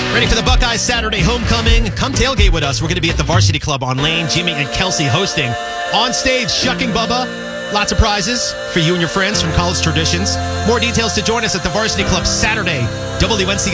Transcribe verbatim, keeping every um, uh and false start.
Ready for the Buckeyes Saturday homecoming? Come tailgate with us. We're going to be at the Varsity Club on Lane. Jimmy and Kelsey hosting. On stage, Shucking Bubba. Lots of prizes for you and your friends from College Traditions. More details to join us at the Varsity Club Saturday. W N C